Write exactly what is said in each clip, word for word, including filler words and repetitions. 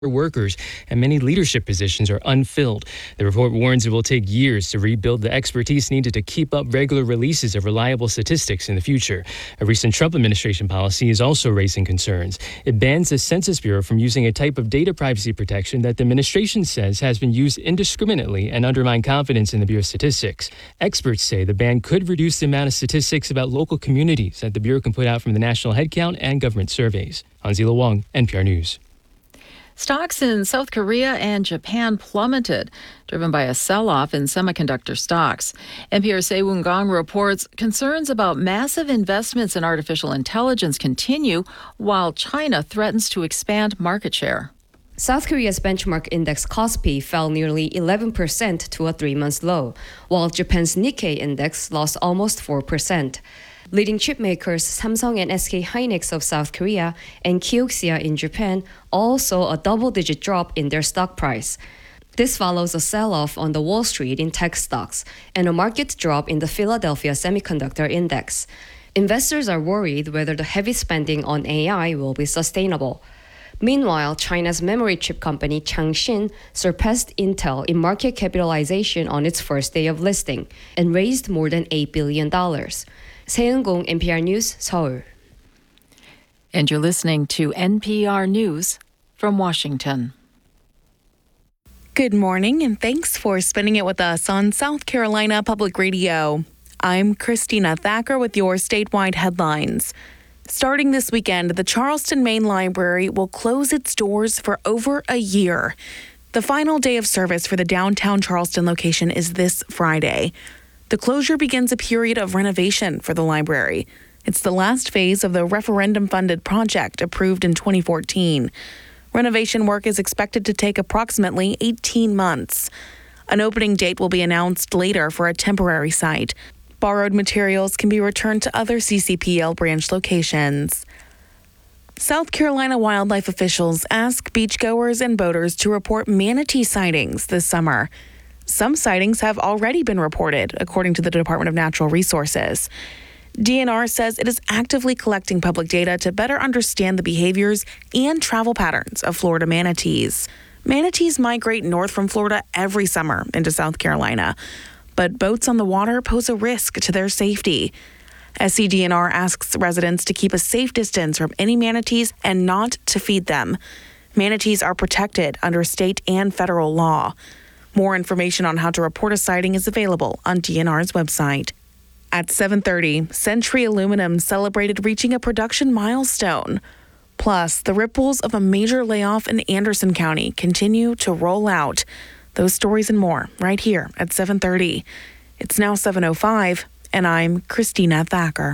workers, and many leadership positions are unfilled. The report warns it will take years to rebuild the expertise needed to keep up regular releases of reliable statistics in the future. A recent Trump administration policy is also raising concerns. It bans the Census Bureau from using a type of data privacy protection that the administration says has been used indiscriminately and undermined confidence in the Bureau's statistics. Experts say the ban could reduce the amount of statistics about local communities that the Bureau can put out from the national headcount and government surveys. Hanzila Wang, N P R News. Stocks in South Korea and Japan plummeted, driven by a sell-off in semiconductor stocks. N P R's Sehwoon Gong reports concerns about massive investments in artificial intelligence continue, while China threatens to expand market share. South Korea's benchmark index Kospi fell nearly eleven percent to a three-month low, while Japan's Nikkei index lost almost four percent. Leading chipmakers Samsung and S K Hynix of South Korea and Kioxia in Japan all saw a double-digit drop in their stock price. This follows a sell-off on the Wall Street in tech stocks and a market drop in the Philadelphia Semiconductor Index. Investors are worried whether the heavy spending on A I will be sustainable. Meanwhile, China's memory chip company Changxin surpassed Intel in market capitalization on its first day of listing and raised more than eight billion dollars. Seung-gong, N P R News, Seoul. And you're listening to N P R News from Washington. Good morning, and thanks for spending it with us on South Carolina Public Radio. I'm Christina Thacker with your statewide headlines. Starting this weekend, the Charleston Main Library will close its doors for over a year. The final day of service for the downtown Charleston location is this Friday. The closure begins a period of renovation for the library. It's the last phase of the referendum-funded project approved in twenty fourteen. Renovation work is expected to take approximately eighteen months. An opening date will be announced later for a temporary site. Borrowed materials can be returned to other C C P L branch locations. South Carolina wildlife officials ask beachgoers and boaters to report manatee sightings this summer. Some sightings have already been reported, according to the Department of Natural Resources. D N R says it is actively collecting public data to better understand the behaviors and travel patterns of Florida manatees. Manatees migrate north from Florida every summer into South Carolina, but boats on the water pose a risk to their safety. S C D N R asks residents to keep a safe distance from any manatees and not to feed them. Manatees are protected under state and federal law. More information on how to report a sighting is available on D N R's website. At seven thirty, Century Aluminum celebrated reaching a production milestone. Plus, the ripples of a major layoff in Anderson County continue to roll out. Those stories and more right here at seven thirty. It's now seven oh five, and I'm Christina Thacker.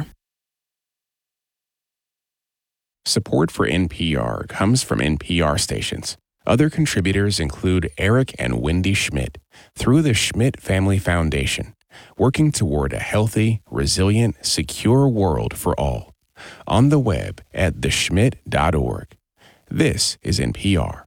Support for N P R comes from N P R stations. Other contributors include Eric and Wendy Schmidt through the Schmidt Family Foundation, working toward a healthy, resilient, secure world for all. On the web at the schmidt dot org. This is N P R.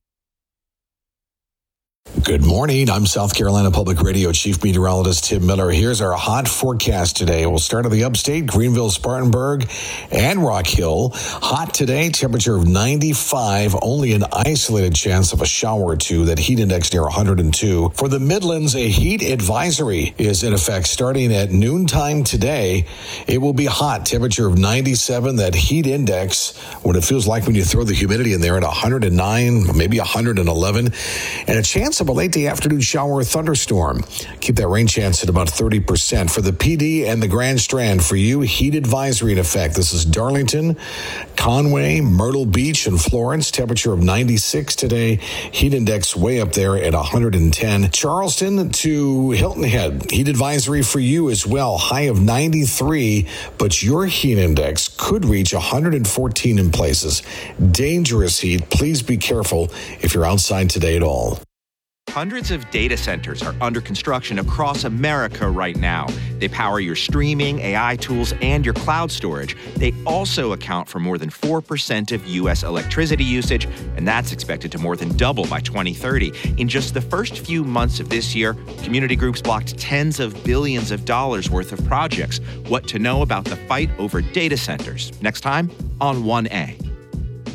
Good morning. I'm South Carolina Public Radio Chief Meteorologist Tim Miller. Here's our hot forecast today. We'll start at the upstate, Greenville, Spartanburg, and Rock Hill. Hot today, temperature of ninety-five, only an isolated chance of a shower or two, that heat index near one hundred two. For the Midlands, a heat advisory is in effect starting at noontime today. It will be hot, temperature of ninety-seven, that heat index, what it feels like when you throw the humidity in there, at one hundred nine, maybe one hundred eleven, and a chance of a late day afternoon shower or thunderstorm. Keep that rain chance at about thirty percent. For the P D and the Grand Strand, for you, heat advisory in effect. This is Darlington, Conway, Myrtle Beach, and Florence. Temperature of ninety-six today. Heat index way up there at one hundred ten. Charleston to Hilton Head. Heat advisory for you as well. High of ninety-three, but your heat index could reach one hundred fourteen in places. Dangerous heat. Please be careful if you're outside today at all. Hundreds of data centers are under construction across America right now. They power your streaming, A I tools, and your cloud storage. They also account for more than four percent of U S electricity usage, and that's expected to more than double by twenty thirty. In just the first few months of this year, community groups blocked tens of billions of dollars worth of projects. What to know about the fight over data centers? Next time on one A.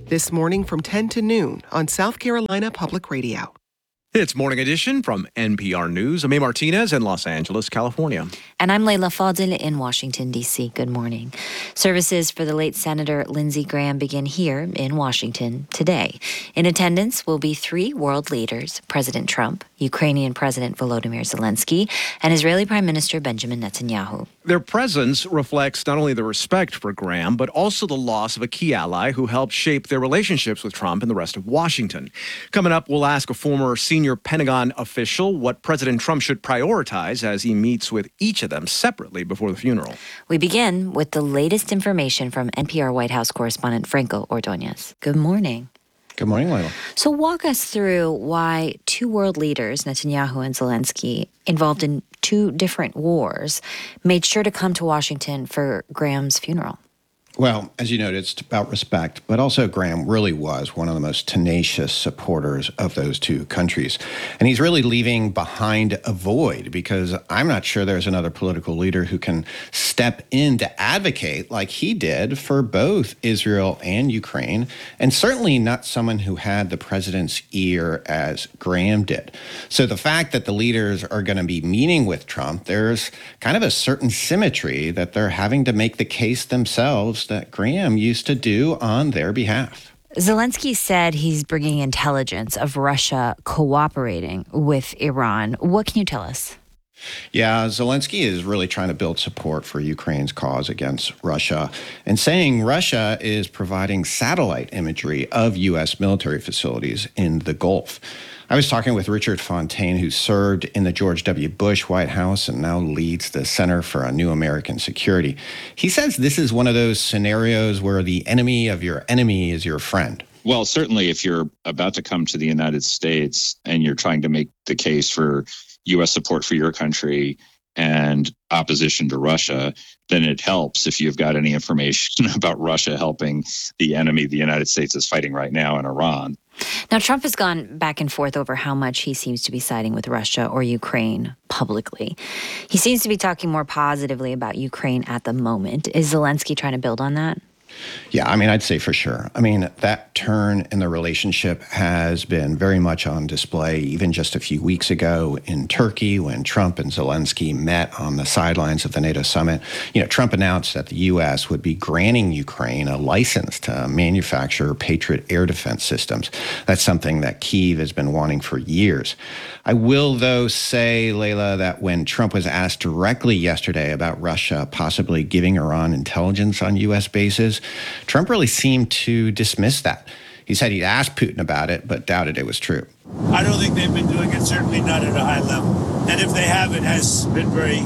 This morning from ten to noon on South Carolina Public Radio. It's Morning Edition from N P R News. I'm A. Martinez in Los Angeles, California. And I'm Layla Fadil in Washington, D C. Good morning. Services for the late Senator Lindsey Graham begin here in Washington today. In attendance will be three world leaders, President Trump, Ukrainian President Volodymyr Zelensky, and Israeli Prime Minister Benjamin Netanyahu. Their presence reflects not only the respect for Graham, but also the loss of a key ally who helped shape their relationships with Trump and the rest of Washington. Coming up, we'll ask a former senior Pentagon official what President Trump should prioritize as he meets with each of them separately before the funeral. We begin with the latest information from N P R White House correspondent Franco Ordonez. Good morning. Good morning, Layla. So walk us through why two world leaders, Netanyahu and Zelensky, involved in two different wars, made sure to come to Washington for Graham's funeral. Well, as you noted, it's about respect, but also Graham really was one of the most tenacious supporters of those two countries. And he's really leaving behind a void because I'm not sure there's another political leader who can step in to advocate like he did for both Israel and Ukraine, and certainly not someone who had the president's ear as Graham did. So the fact that the leaders are going to be meeting with Trump, there's kind of a certain symmetry that they're having to make the case themselves that Graham used to do on their behalf. Zelensky said he's bringing intelligence of Russia cooperating with Iran. What can you tell us? Yeah, Zelensky is really trying to build support for Ukraine's cause against Russia and saying Russia is providing satellite imagery of U S military facilities in the Gulf. I was talking with Richard Fontaine, who served in the George W. Bush White House and now leads the Center for a New American Security. He says this is one of those scenarios where the enemy of your enemy is your friend. Well, certainly if you're about to come to the United States and you're trying to make the case for U S support for your country and opposition to Russia, then it helps if you've got any information about Russia helping the enemy the United States is fighting right now in Iran. Now, Trump has gone back and forth over how much he seems to be siding with Russia or Ukraine publicly. He seems to be talking more positively about Ukraine at the moment. Is Zelensky trying to build on that? Yeah, I mean, I'd say for sure. I mean, that turn in the relationship has been very much on display even just a few weeks ago in Turkey when Trump and Zelensky met on the sidelines of the NATO summit. You know, Trump announced that the U S would be granting Ukraine a license to manufacture Patriot air defense systems. That's something that Kyiv has been wanting for years. I will, though, say, Layla, that when Trump was asked directly yesterday about Russia possibly giving Iran intelligence on U S bases, Trump really seemed to dismiss that. He said he'd asked Putin about it, but doubted it was true. I don't think they've been doing it, certainly not at a high level. And if they have, it has been very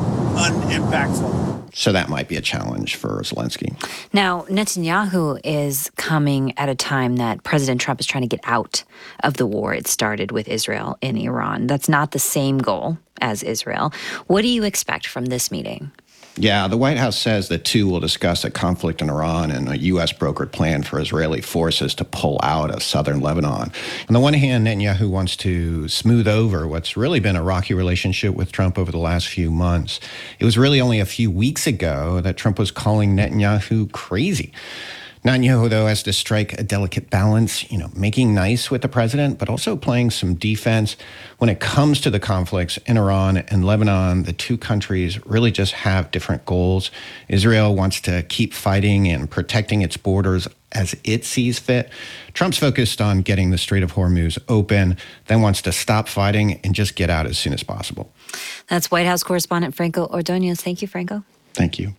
unimpactful. So that might be a challenge for Zelensky. Now, Netanyahu is coming at a time that President Trump is trying to get out of the war it started with Israel in Iran. That's not the same goal as Israel. What do you expect from this meeting? Yeah, the White House says the two will discuss a conflict in Iran and a U S brokered plan for Israeli forces to pull out of southern Lebanon. On the one hand, Netanyahu wants to smooth over what's really been a rocky relationship with Trump over the last few months. It was really only a few weeks ago that Trump was calling Netanyahu crazy. Netanyahu, though, has to strike a delicate balance, you know, making nice with the president, but also playing some defense. When it comes to the conflicts in Iran and Lebanon, the two countries really just have different goals. Israel wants to keep fighting and protecting its borders as it sees fit. Trump's focused on getting the Strait of Hormuz open, then wants to stop fighting and just get out as soon as possible. That's White House correspondent Franco Ordonez. Thank you, Franco. Thank you.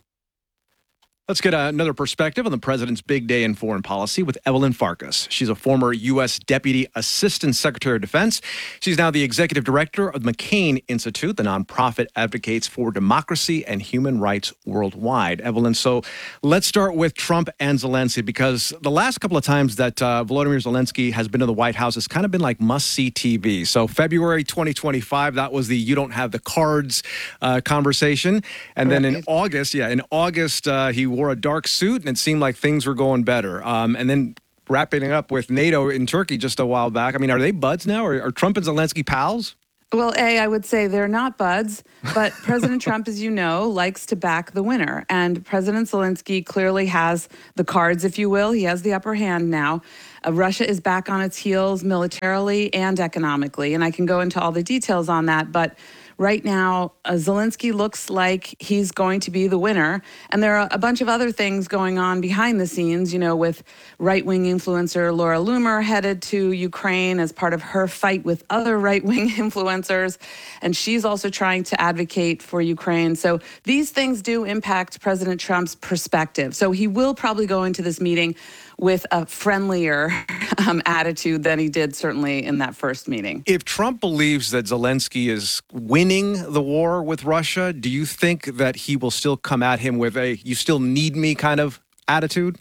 Let's get another perspective on the president's big day in foreign policy with Evelyn Farkas. She's a former U S Deputy Assistant Secretary of Defense. She's now the executive director of the McCain Institute, the nonprofit advocates for democracy and human rights worldwide. Evelyn, so let's start with Trump and Zelensky, because the last couple of times that uh, Volodymyr Zelensky has been in the White House, it's kind of been like must-see T V. So February twenty twenty-five, that was the you don't have the cards uh, conversation. And then in August, yeah, in August, uh, he wore a dark suit, and it seemed like things were going better. Um, and then wrapping it up with NATO in Turkey just a while back. I mean, are they buds now? Or are Trump and Zelensky pals? Well, A, I would say they're not buds, but President Trump, as you know, likes to back the winner. And President Zelensky clearly has the cards, if you will. He has the upper hand now. Uh, Russia is back on its heels militarily and economically. And I can go into all the details on that. But right now, uh, Zelensky looks like he's going to be the winner. And there are a bunch of other things going on behind the scenes, you know, with right-wing influencer Laura Loomer headed to Ukraine as part of her fight with other right-wing influencers. And she's also trying to advocate for Ukraine. So these things do impact President Trump's perspective. So he will probably go into this meeting with a friendlier um, attitude than he did certainly in that first meeting. If Trump believes that Zelensky is winning the war with Russia, do you think that he will still come at him with a "you still need me" kind of attitude?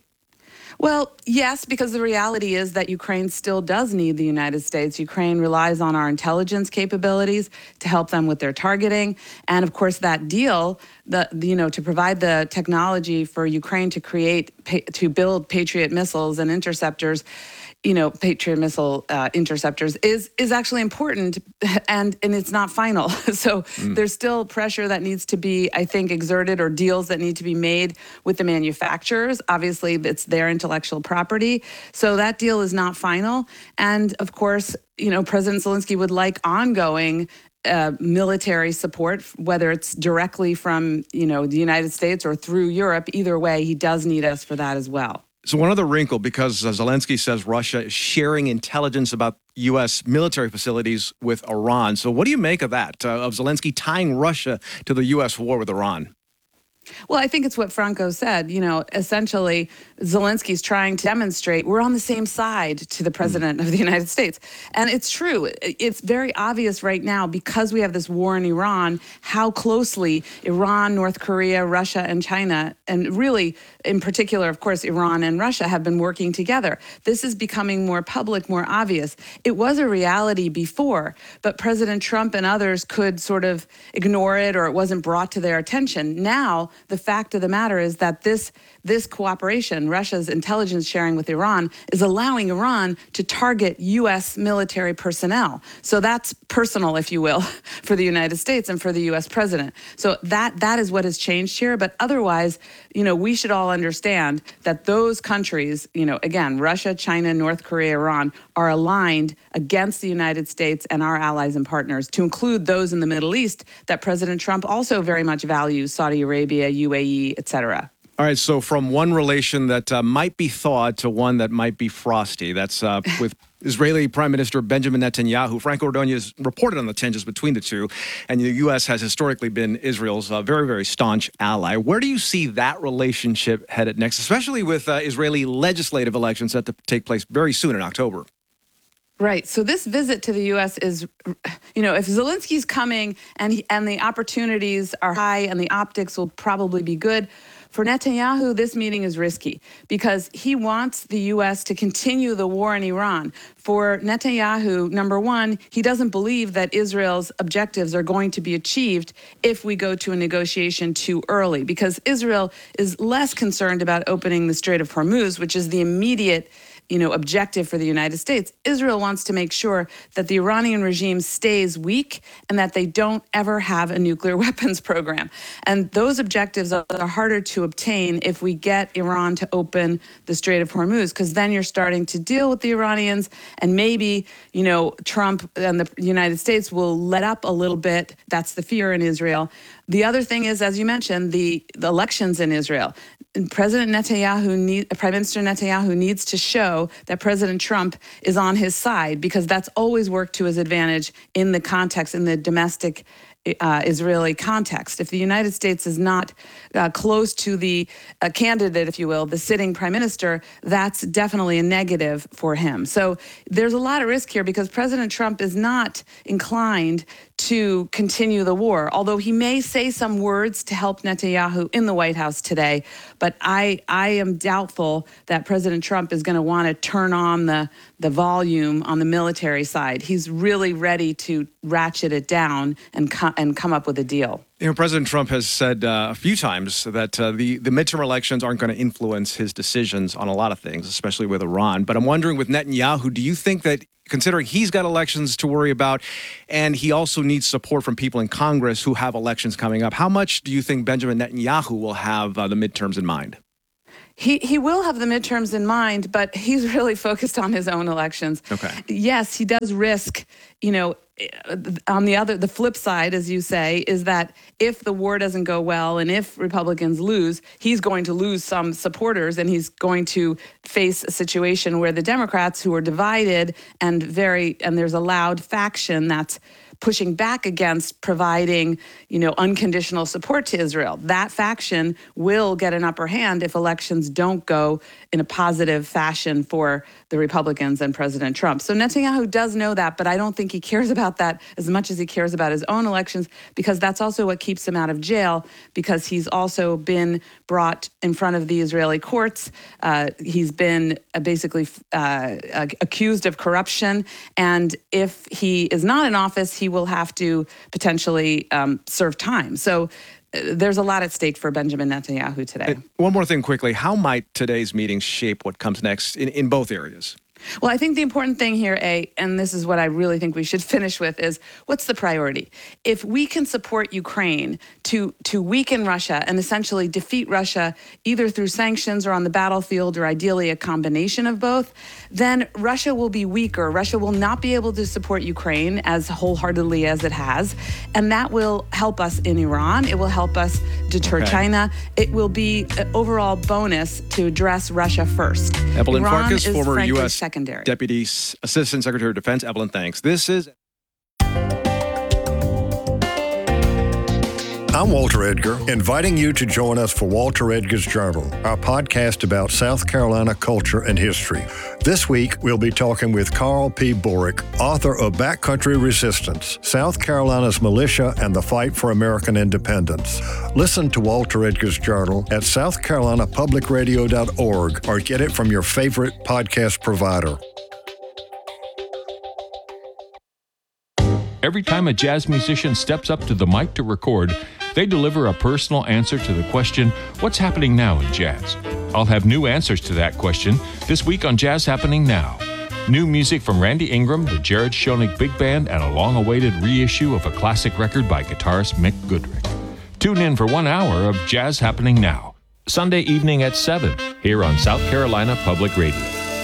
Well, yes, because the reality is that Ukraine still does need the United States. Ukraine relies on our intelligence capabilities to help them with their targeting. And of course, that deal, the, you know, to provide the technology for Ukraine to create, to build Patriot missiles and interceptors, you know, Patriot missile uh, interceptors is is actually important, and and it's not final. So mm. there's still pressure that needs to be, I think, exerted, or deals that need to be made with the manufacturers. Obviously, it's their intellectual property. So that deal is not final. And of course, you know, President Zelensky would like ongoing Uh, military support, whether it's directly from, you know, the United States or through Europe. Either way, he does need us for that as well. So one other wrinkle, because uh, Zelensky says Russia is sharing intelligence about U S military facilities with Iran. So what do you make of that, uh, of Zelensky tying Russia to the U S war with Iran? Well, I think it's what Franco said. You know, essentially, Zelensky's trying to demonstrate we're on the same side to the president of the United States. And it's true. It's very obvious right now, because we have this war in Iran, how closely Iran, North Korea, Russia, and China, and really, in particular, of course, Iran and Russia have been working together. This is becoming more public, more obvious. It was a reality before, but President Trump and others could sort of ignore it, or it wasn't brought to their attention. Now, the fact of the matter is that this this cooperation, Russia's intelligence sharing with Iran, is allowing Iran to target U S military personnel. So that's personal, if you will, for the United States and for the U S president. So that that is what has changed here. But otherwise, you know, we should all understand that those countries, you know, again, Russia, China, North Korea, Iran, are aligned against the United States and our allies and partners, to include those in the Middle East that President Trump also very much values: Saudi Arabia, U A E, et cetera. All right, so from one relation that uh, might be thawed to one that might be frosty. That's uh, with Israeli Prime Minister Benjamin Netanyahu. Franco Ordonez reported on the tensions between the two, and the U S has historically been Israel's uh, very, very staunch ally. Where do you see that relationship headed next, especially with uh, Israeli legislative elections set to take place very soon in October? Right. So this visit to the U S is, you know, if Zelensky's coming and he, and the opportunities are high and the optics will probably be good, for Netanyahu, this meeting is risky because he wants the U S to continue the war in Iran. For Netanyahu, number one, he doesn't believe that Israel's objectives are going to be achieved if we go to a negotiation too early, because Israel is less concerned about opening the Strait of Hormuz, which is the immediate you know, objective for the United States. Israel wants to make sure that the Iranian regime stays weak and that they don't ever have a nuclear weapons program. And those objectives are, are harder to obtain if we get Iran to open the Strait of Hormuz, because then you're starting to deal with the Iranians, and maybe, you know, Trump and the United States will let up a little bit. That's the fear in Israel. The other thing is, as you mentioned, the, the elections in Israel. And President Netanyahu, need, Prime Minister Netanyahu needs to show that President Trump is on his side, because that's always worked to his advantage in the context, in the domestic Uh, Israeli context. If the United States is not uh, close to the uh, candidate, if you will, the sitting prime minister, that's definitely a negative for him. So there's a lot of risk here, because President Trump is not inclined to continue the war, although he may say some words to help Netanyahu in the White House today. But I, I am doubtful that President Trump is going to want to turn on the, the volume on the military side. He's really ready to ratchet it down and, co- and come up with a deal. You know, President Trump has said uh, a few times that uh, the, the midterm elections aren't going to influence his decisions on a lot of things, especially with Iran. But I'm wondering with Netanyahu, do you think that, considering he's got elections to worry about, and he also needs support from people in Congress who have elections coming up, how much do you think Benjamin Netanyahu will have uh, the midterms in mind? He he will have the midterms in mind, but he's really focused on his own elections. Okay. Yes, he does risk, you know, on the other, the flip side, as you say, is that if the war doesn't go well and if Republicans lose, he's going to lose some supporters and he's going to face a situation where the Democrats, who are divided and very, and there's a loud faction that's pushing back against providing, you know, unconditional support to Israel. That faction will get an upper hand if elections don't go in a positive fashion for the Republicans and President Trump. So Netanyahu does know that, but I don't think he cares about that as much as he cares about his own elections, because that's also what keeps him out of jail, because he's also been brought in front of the Israeli courts. Uh, he's been uh, basically uh, accused of corruption. And if he is not in office, he will have to potentially um, serve time. So uh, there's a lot at stake for Benjamin Netanyahu today. And one more thing quickly. How might today's meeting shape what comes next in, in both areas? Well, I think the important thing here, A, and this is what I really think we should finish with, is what's the priority? If we can support Ukraine to, to weaken Russia and essentially defeat Russia either through sanctions or on the battlefield, or ideally a combination of both, then Russia will be weaker. Russia will not be able to support Ukraine as wholeheartedly as it has. And that will help us in Iran. It will help us deter Okay. China. It will be an overall bonus to address Russia first. Evelyn Iran Farkas, is former frankly U S secondary. Deputy S- Assistant Secretary of Defense. Evelyn, thanks. This is... I'm Walter Edgar, inviting you to join us for Walter Edgar's Journal, our podcast about South Carolina culture and history. This week, we'll be talking with Carl P. Borick, author of Backcountry Resistance, South Carolina's Militia and the Fight for American Independence. Listen to Walter Edgar's Journal at south carolina public radio dot org or get it from your favorite podcast provider. Every time a jazz musician steps up to the mic to record, they deliver a personal answer to the question, what's happening now in jazz? I'll have new answers to that question this week on Jazz Happening Now. New music from Randy Ingram, the Jared Schoenig Big Band, and a long-awaited reissue of a classic record by guitarist Mick Goodrick. Tune in for one hour of Jazz Happening Now, Sunday evening at seven, here on South Carolina Public Radio.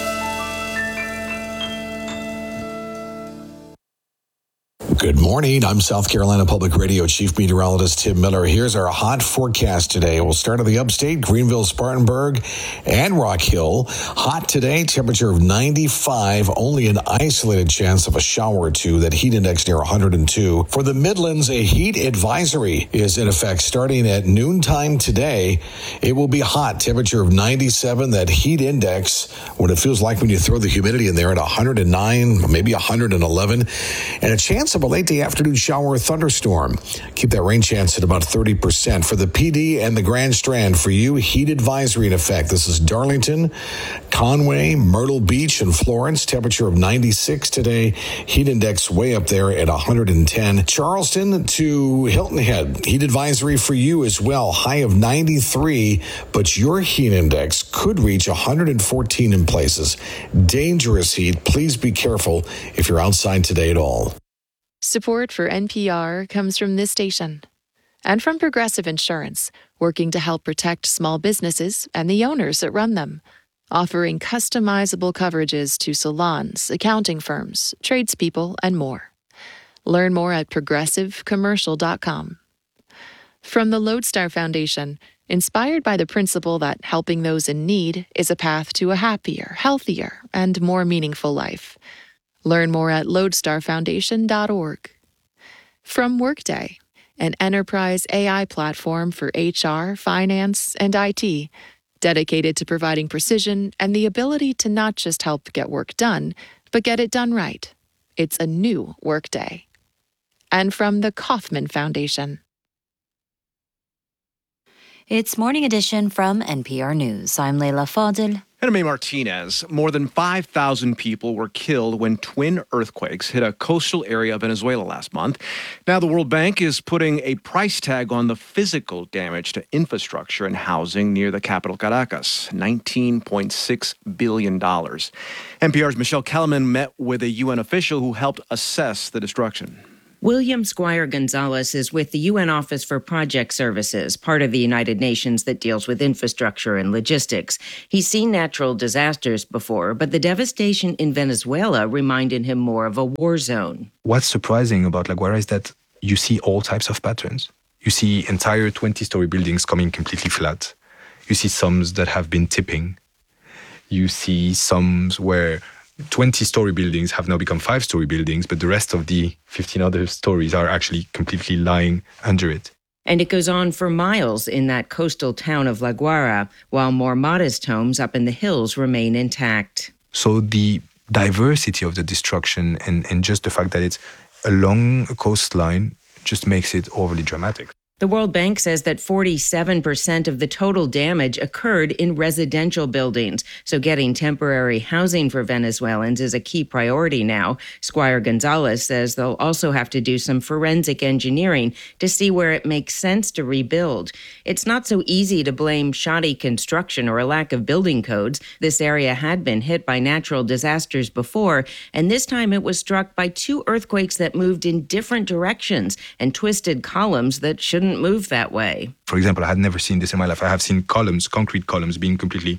Good morning. I'm South Carolina Public Radio Chief Meteorologist Tim Miller. Here's our hot forecast today. We'll start in the upstate, Greenville, Spartanburg, and Rock Hill. Hot today, temperature of ninety-five, only an isolated chance of a shower or two. That heat index near one hundred two. For the Midlands, a heat advisory is in effect starting at noontime today. It will be hot, temperature of ninety-seven. That heat index, what it feels like when you throw the humidity in there, at one hundred nine, maybe one hundred eleven. And a chance of a late day afternoon shower or thunderstorm. Keep that rain chance at about thirty percent. For the P D and the Grand Strand, for you, heat advisory in effect. This is Darlington, Conway, Myrtle Beach, and Florence. Temperature of ninety-six today. Heat index way up there at one hundred ten. Charleston to Hilton Head. Heat advisory for you as well. High of ninety-three, but your heat index could reach one hundred fourteen in places. Dangerous heat. Please be careful if you're outside today at all. Support for N P R comes from this station and from Progressive Insurance, working to help protect small businesses and the owners that run them, offering customizable coverages to salons, accounting firms, tradespeople, and more. Learn more at progressive commercial dot com. From the Lodestar Foundation, inspired by the principle that helping those in need is a path to a happier, healthier, and more meaningful life. Learn more at lodestar foundation dot org. From Workday, an enterprise A I platform for H R, finance, and I T, dedicated to providing precision and the ability to not just help get work done, but get it done right. It's a new Workday. And from the Kauffman Foundation. It's Morning Edition from N P R News. I'm Leila Fadel. And May Martinez, more than five thousand people were killed when twin earthquakes hit a coastal area of Venezuela last month. Now the World Bank is putting a price tag on the physical damage to infrastructure and housing near the capital Caracas, nineteen point six billion dollars. N P R's Michelle Kellerman met with a U N official who helped assess the destruction. William Squire Gonzalez is with the U N Office for Project Services, part of the United Nations that deals with infrastructure and logistics. He's seen natural disasters before, but the devastation in Venezuela reminded him more of a war zone. What's surprising about La Guaira is that you see all types of patterns. You see entire twenty-story buildings coming completely flat. You see some that have been tipping. You see some where twenty-story buildings have now become five-story buildings, but the rest of the fifteen other stories are actually completely lying under it. And it goes on for miles in that coastal town of La Guaira, while more modest homes up in the hills remain intact. So the diversity of the destruction and, and just the fact that it's along a coastline just makes it overly dramatic. The World Bank says that forty-seven percent of the total damage occurred in residential buildings, so getting temporary housing for Venezuelans is a key priority now. Squire Gonzalez says they'll also have to do some forensic engineering to see where it makes sense to rebuild. It's not so easy to blame shoddy construction or a lack of building codes. This area had been hit by natural disasters before, and this time it was struck by two earthquakes that moved in different directions and twisted columns that shouldn't move that way. For example, I had never seen this in my life. I have seen columns, concrete columns, being completely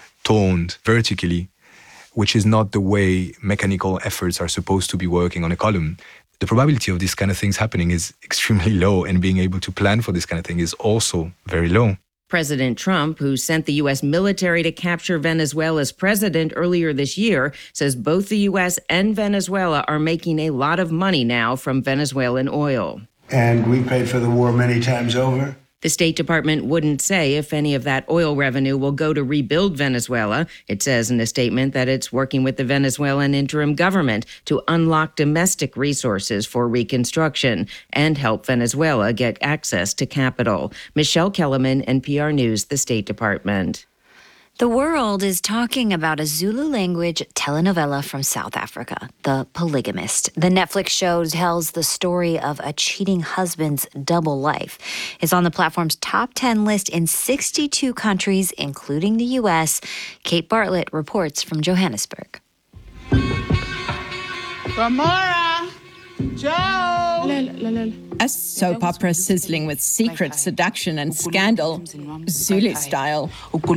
torn vertically, which is not the way mechanical efforts are supposed to be working on a column. The probability of these kind of things happening is extremely low, and being able to plan for this kind of thing is also very low. President Trump, who sent the U S military to capture Venezuela's president earlier this year, says both the U S and Venezuela are making a lot of money now from Venezuelan oil. And we paid for the war many times over. The State Department wouldn't say if any of that oil revenue will go to rebuild Venezuela. It says in a statement that it's working with the Venezuelan interim government to unlock domestic resources for reconstruction and help Venezuela get access to capital. Michelle Kellerman, N P R News, the State Department. The world is talking about a Zulu language telenovela from South Africa, The Polygamist. The Netflix show tells the story of a cheating husband's double life. It's on the platform's top ten list in sixty-two countries, including the U S. Kate Bartlett reports from Johannesburg. Ramora! Joe! A soap opera sizzling with secret seduction and scandal, Zulu style.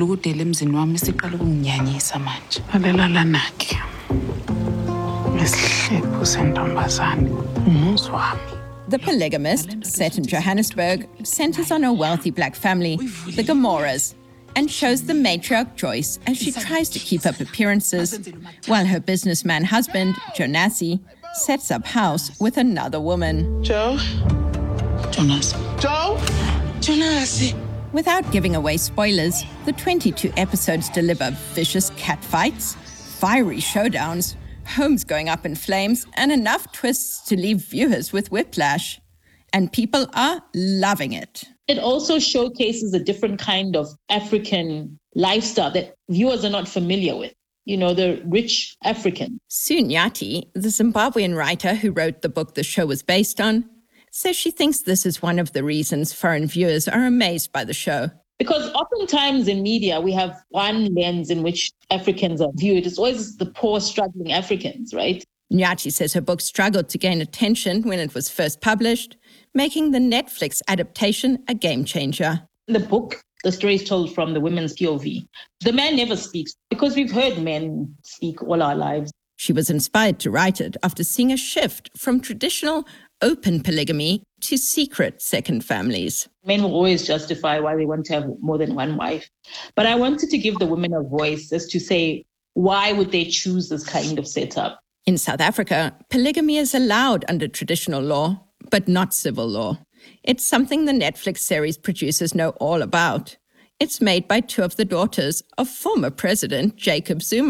The Polygamist, set in Johannesburg, centers on a wealthy black family, the Gamoras, and shows the matriarch Joyce as she tries to keep up appearances, while her businessman husband, Jonasi, sets up house with another woman. Joe? Jonas. Joe? Jonasi. Without giving away spoilers, the twenty-two episodes deliver vicious catfights, fiery showdowns, homes going up in flames, and enough twists to leave viewers with whiplash. And people are loving it. It also showcases a different kind of African lifestyle that viewers are not familiar with. You know, the rich African. Sue Nyati, the Zimbabwean writer who wrote the book the show was based on, says she thinks this is one of the reasons foreign viewers are amazed by the show. Because oftentimes in media, we have one lens in which Africans are viewed. It's always the poor, struggling Africans, right? Nyati says her book struggled to gain attention when it was first published, making the Netflix adaptation a game changer. In the book, the story is told from the women's P O V. The man never speaks because we've heard men speak all our lives. She was inspired to write it after seeing a shift from traditional open polygamy to secret second families. Men will always justify why they want to have more than one wife. But I wanted to give the women a voice as to say, why would they choose this kind of setup? In South Africa, polygamy is allowed under traditional law, but not civil law. It's something the Netflix series producers know all about. It's made by two of the daughters of former President Jacob Zuma.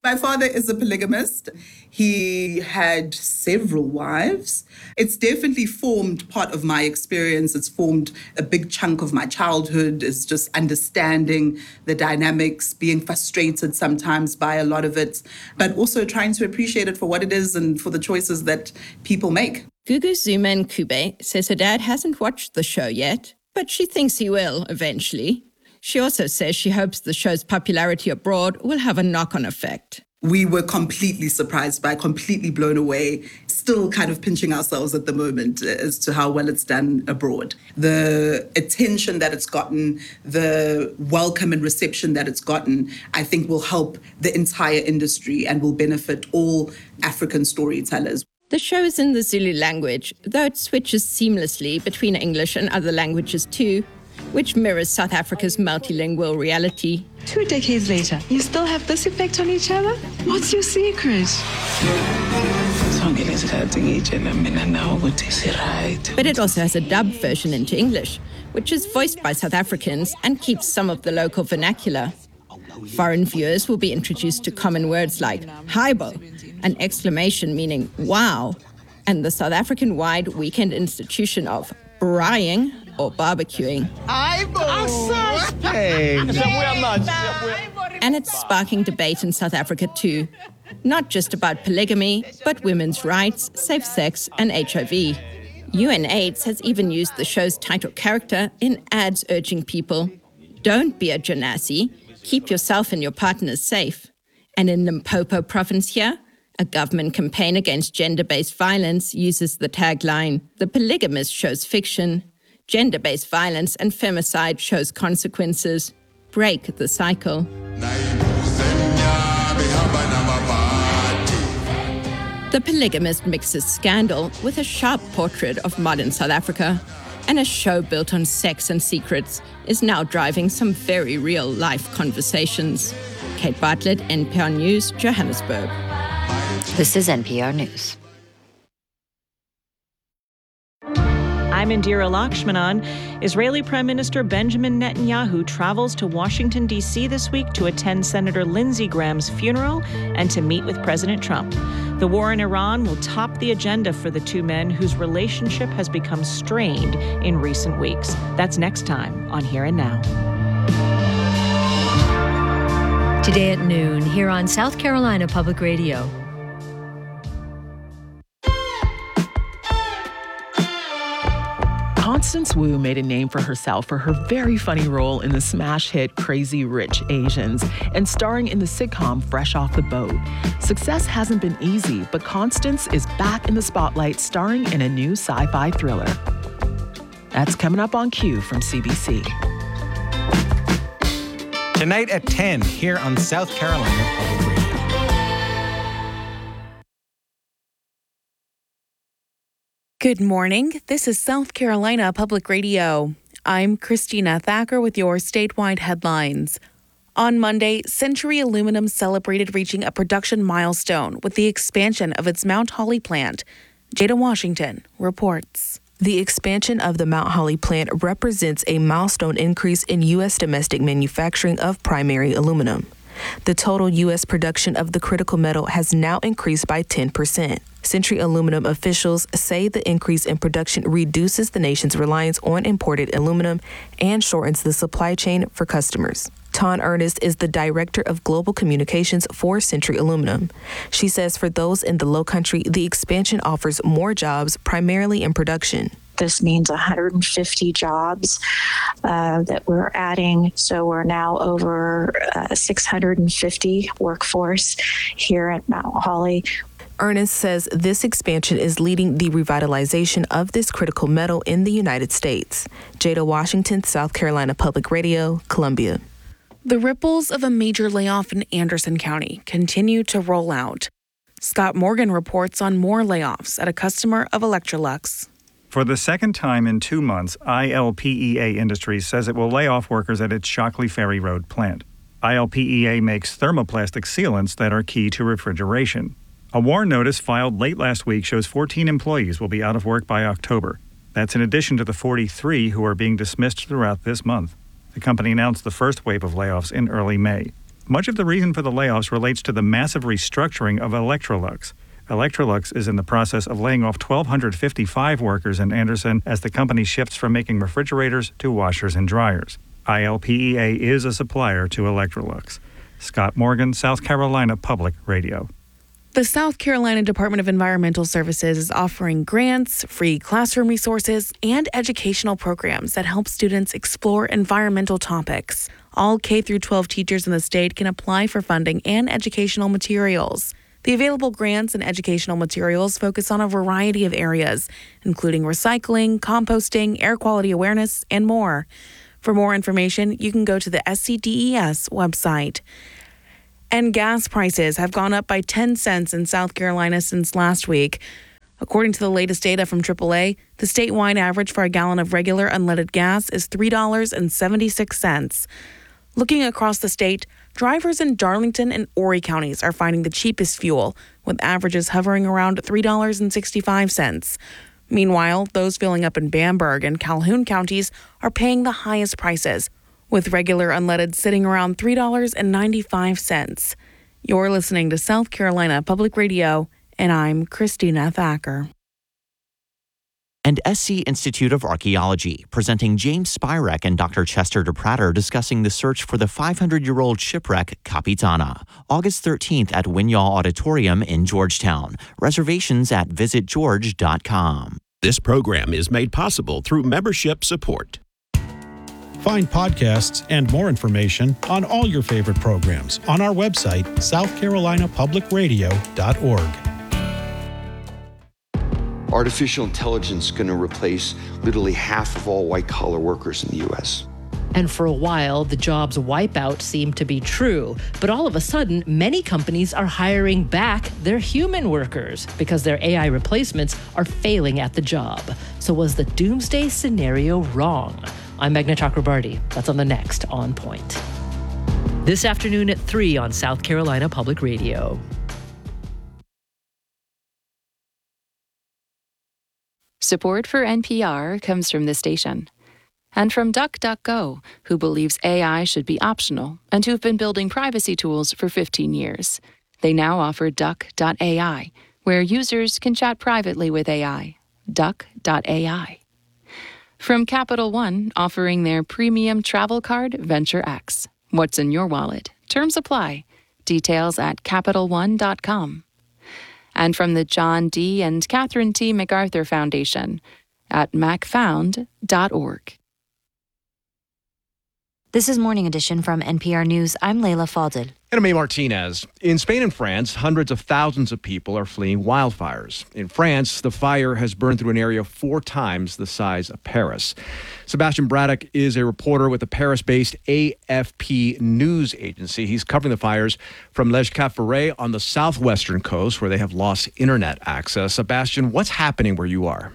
My father is a polygamist. He had several wives. It's definitely formed part of my experience. It's formed a big chunk of my childhood. It's just understanding the dynamics, being frustrated sometimes by a lot of it, but also trying to appreciate it for what it is and for the choices that people make. Gugu Zuma Nkube says her dad hasn't watched the show yet, but she thinks he will eventually. She also says she hopes the show's popularity abroad will have a knock-on effect. We were completely surprised by, completely blown away, still kind of pinching ourselves at the moment as to how well it's done abroad. The attention that it's gotten, the welcome and reception that it's gotten, I think will help the entire industry and will benefit all African storytellers. The show is in the Zulu language, though it switches seamlessly between English and other languages too, which mirrors South Africa's multilingual reality. Two decades later, you still have this effect on each other? What's your secret? But it also has a dubbed version into English, which is voiced by South Africans and keeps some of the local vernacular. Foreign viewers will be introduced to common words like "Haibo," an exclamation meaning "wow," and the South African-wide weekend institution of braaiing or barbecuing. And it's sparking debate in South Africa too, not just about polygamy, but women's rights, safe sex, and H I V. U N AIDS has even used the show's title character in ads urging people, don't be a Janasi, keep yourself and your partners safe. And in Limpopo province here, a government campaign against gender-based violence uses the tagline, "The polygamist shows fiction. Gender-based violence and femicide shows consequences. Break the cycle." The Polygamist mixes scandal with a sharp portrait of modern South Africa. And a show built on sex and secrets is now driving some very real-life conversations. Kate Bartlett, N P R News, Johannesburg. This is N P R News. I'm Indira Lakshmanan. Israeli Prime Minister Benjamin Netanyahu travels to Washington, D C this week to attend Senator Lindsey Graham's funeral and to meet with President Trump. The war in Iran will top the agenda for the two men whose relationship has become strained in recent weeks. That's next time on Here and Now. Today at noon, here on South Carolina Public Radio. Constance Wu made a name for herself for her very funny role in the smash hit Crazy Rich Asians and starring in the sitcom Fresh Off the Boat. Success hasn't been easy, but Constance is back in the spotlight starring in a new sci-fi thriller. That's coming up on Q from C B C. Tonight at ten here on South Carolina Public Radio. Good morning. This is South Carolina Public Radio. I'm Christina Thacker with your statewide headlines. On Monday, Century Aluminum celebrated reaching a production milestone with the expansion of its Mount Holly plant. Jada Washington reports. The expansion of the Mount Holly plant represents a milestone increase in U S domestic manufacturing of primary aluminum. The total U S production of the critical metal has now increased by ten percent. Century Aluminum officials say the increase in production reduces the nation's reliance on imported aluminum and shortens the supply chain for customers. Tawn Ernest is the director of global communications for Century Aluminum. She says for those in the Lowcountry, the expansion offers more jobs, primarily in production. This means one hundred fifty jobs uh, that we're adding. So we're now over uh, six hundred fifty workforce here at Mount Holly. Ernest says this expansion is leading the revitalization of this critical metal in the United States. Jada Washington, South Carolina Public Radio, Columbia. The ripples of a major layoff in Anderson County continue to roll out. Scott Morgan reports on more layoffs at a customer of Electrolux. For the second time in two months, I L P E A Industries says it will lay off workers at its Shockley Ferry Road plant. I L P E A makes thermoplastic sealants that are key to refrigeration. A WARN notice filed late last week shows fourteen employees will be out of work by October. That's in addition to the forty-three who are being dismissed throughout this month. The company announced the first wave of layoffs in early May. Much of the reason for the layoffs relates to the massive restructuring of Electrolux. Electrolux is in the process of laying off one thousand two hundred fifty-five workers in Anderson as the company shifts from making refrigerators to washers and dryers. I L P E A is a supplier to Electrolux. Scott Morgan, South Carolina Public Radio. The South Carolina Department of Environmental Services is offering grants, free classroom resources, and educational programs that help students explore environmental topics. All K through twelve teachers in the state can apply for funding and educational materials. The available grants and educational materials focus on a variety of areas, including recycling, composting, air quality awareness, and more. For more information, you can go to the S C D E S website. And gas prices have gone up by ten cents in South Carolina since last week. According to the latest data from triple A, the statewide average for a gallon of regular unleaded gas is three dollars and seventy-six cents. Looking across the state, drivers in Darlington and Horry counties are finding the cheapest fuel, with averages hovering around three dollars and sixty-five cents. Meanwhile, those filling up in Bamberg and Calhoun counties are paying the highest prices, with regular unleaded sitting around three dollars and ninety-five cents. You're listening to South Carolina Public Radio, and I'm Christina Thacker. And S C Institute of Archaeology, presenting James Spirek and Doctor Chester DePratter discussing the search for the five hundred year old shipwreck Capitana, August thirteenth at Winyall Auditorium in Georgetown. Reservations at visit george dot com. This program is made possible through membership support. Find podcasts and more information on all your favorite programs on our website, south carolina public radio dot org. Artificial intelligence is going to replace literally half of all white-collar workers in the U S. And for a while, the jobs wipeout seemed to be true. But all of a sudden, many companies are hiring back their human workers because their A I replacements are failing at the job. So was the doomsday scenario wrong? I'm Meghna Chakrabarti. That's on the next On Point. This afternoon at three on South Carolina Public Radio. Support for N P R comes from this station. And from DuckDuckGo, who believes A I should be optional and who've been building privacy tools for fifteen years. They now offer Duck dot A I, where users can chat privately with A I. Duck dot A I. From Capital One, offering their premium travel card, Venture X. What's in your wallet? Terms apply. Details at capital one dot com. And from the John D. and Catherine T. MacArthur Foundation at mac found dot org. This is Morning Edition from N P R News. I'm Leila Fadel. And I'm A. Martinez. In Spain and France, hundreds of thousands of people are fleeing wildfires. In France, the fire has burned through an area four times the size of Paris. Sebastian Braddock is a reporter with the Paris-based A F P news agency. He's covering the fires from Les Cap Ferret on the southwestern coast, where they have lost internet access. Sebastian, what's happening where you are?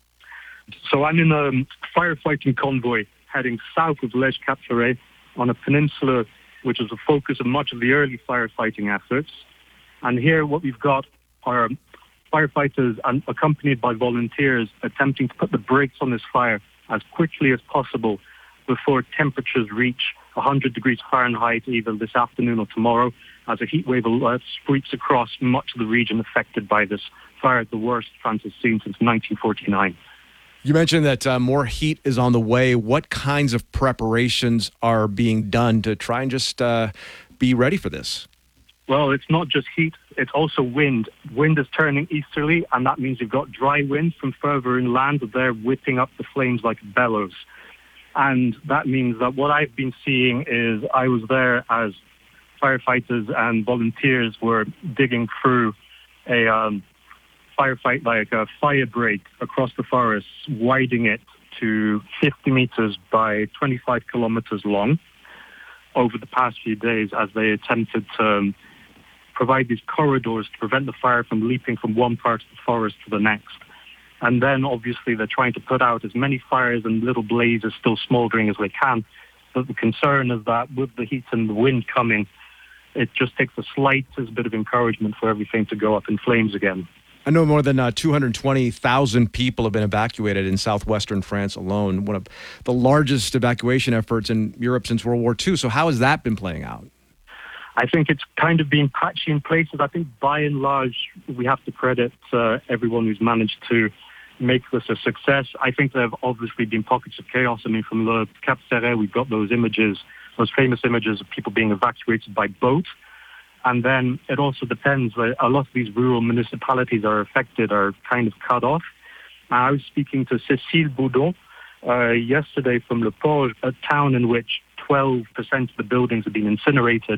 So I'm in a firefighting convoy heading south of Les Cap Ferret on a peninsula which is the focus of much of the early firefighting efforts. And here what we've got are firefighters and accompanied by volunteers attempting to put the brakes on this fire as quickly as possible before temperatures reach one hundred degrees Fahrenheit either this afternoon or tomorrow, as a heat wave alert sweeps across much of the region affected by this fire, the worst France has seen since nineteen forty-nine. You mentioned that uh, more heat is on the way. What kinds of preparations are being done to try and just uh, be ready for this? Well, it's not just heat, it's also wind. Wind is turning easterly, and that means you've got dry wind from further inland. They're whipping up the flames like bellows. And that means that what I've been seeing is I was there as firefighters and volunteers were digging through a um, firefight, like a fire break across the forest, widening it to fifty meters by twenty-five kilometers long over the past few days as they attempted to um, provide these corridors to prevent the fire from leaping from one part of the forest to the next. And then, obviously, they're trying to put out as many fires and little blazes still smoldering as they can. But the concern is that with the heat and the wind coming, it just takes the slightest bit of encouragement for everything to go up in flames again. I know more than uh, two hundred twenty thousand people have been evacuated in southwestern France alone, one of the largest evacuation efforts in Europe since World War Two. So how has that been playing out? I think it's kind of been patchy in places. I think by and large, we have to credit uh, everyone who's managed to make this a success. I think there have obviously been pockets of chaos. I mean, from Le Cap Ferret, we've got those images, those famous images of people being evacuated by boat. And then it also depends. A lot of these rural municipalities are affected, are kind of cut off. I was speaking to Cécile Boudon uh, yesterday from Le Porge, a town in which twelve percent of the buildings have been incinerated.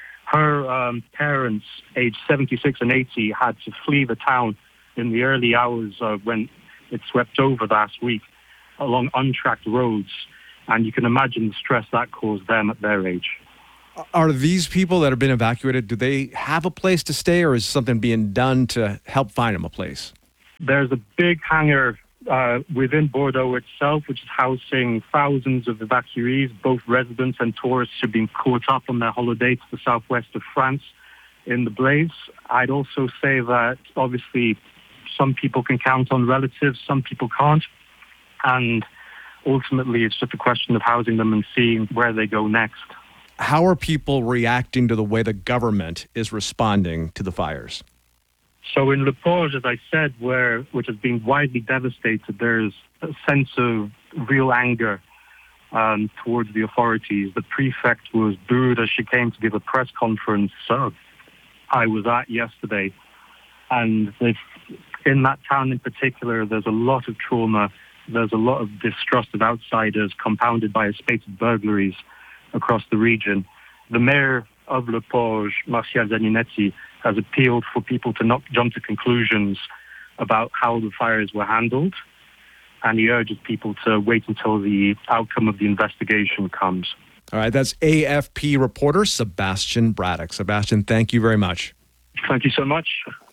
Her um, parents, aged seventy-six and eighty, had to flee the town in the early hours uh, when it swept over last week along untracked roads. And you can imagine the stress that caused them at their age. Are these people that have been evacuated, do they have a place to stay, or is something being done to help find them a place? There's a big hangar uh, within Bordeaux itself, which is housing thousands of evacuees, both residents and tourists who've been caught up on their holiday to the southwest of France in the blaze. I'd also say that obviously some people can count on relatives, some people can't. And ultimately, it's just a question of housing them and seeing where they go next. How are people reacting to the way the government is responding to the fires? So in Le Porge, as I said, where which has been widely devastated, there's a sense of real anger um, towards the authorities. The prefect was booed as she came to give a press conference uh, I was at yesterday. And in that town in particular, there's a lot of trauma. There's a lot of distrust of outsiders, compounded by a spate of burglaries across the region. The mayor of Le Porge, Martial Zaninetti, has appealed for people to not jump to conclusions about how the fires were handled, and he urges people to wait until the outcome of the investigation comes. All right, that's A F P reporter Sebastian Braddock. Sebastian, thank you very much. Thank you so much.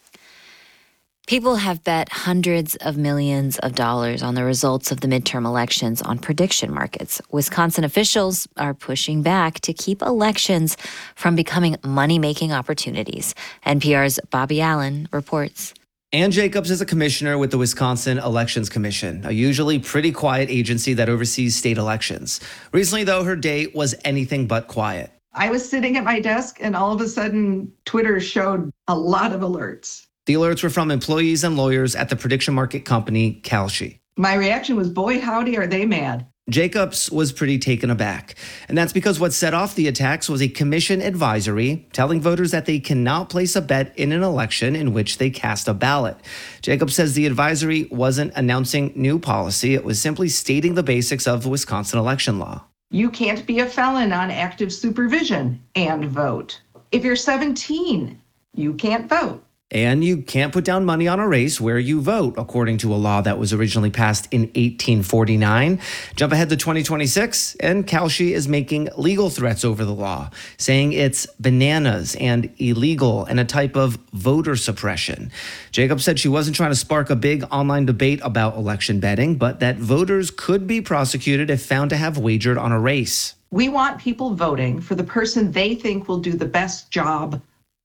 People have bet hundreds of millions of dollars on the results of the midterm elections on prediction markets. Wisconsin officials are pushing back to keep elections from becoming money-making opportunities. N P R's Bobby Allen reports. Ann Jacobs is a commissioner with the Wisconsin Elections Commission, a usually pretty quiet agency that oversees state elections. Recently, though, her day was anything but quiet. I was sitting at my desk, and all of a sudden, Twitter showed a lot of alerts. The alerts were from employees and lawyers at the prediction market company Kalshi. My reaction was, boy, howdy, are they mad. Jacobs was pretty taken aback. And that's because what set off the attacks was a commission advisory telling voters that they cannot place a bet in an election in which they cast a ballot. Jacobs says the advisory wasn't announcing new policy. It was simply stating the basics of the Wisconsin election law. You can't be a felon on active supervision and vote. If you're seventeen, you can't vote. And you can't put down money on a race where you vote, according to a law that was originally passed in eighteen forty-nine. Jump ahead to twenty twenty-six, and Kalshi is making legal threats over the law, saying it's bananas and illegal and a type of voter suppression. Jacobs said she wasn't trying to spark a big online debate about election betting, but that voters could be prosecuted if found to have wagered on a race. We want people voting for the person they think will do the best job